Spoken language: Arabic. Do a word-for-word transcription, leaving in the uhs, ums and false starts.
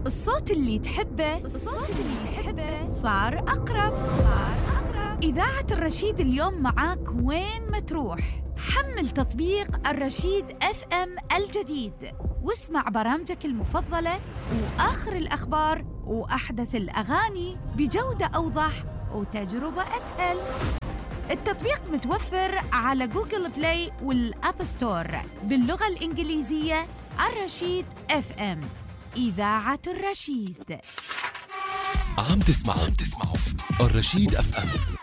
الصوت اللي تحبه الصوت اللي تحبه صار أقرب صار أقرب. إذاعة الرشيد اليوم معاك وين ما تروح. حمل تطبيق الرشيد اف ام الجديد واسمع برامجك المفضلة وآخر الأخبار وأحدث الأغاني بجودة أوضح وتجربة أسهل. التطبيق متوفر على جوجل بلاي والأب ستور باللغة الإنجليزية. الرشيد اف ام، إذاعة الرشيد. عم تسمعوا عم تسمعوا الرشيد اف ام.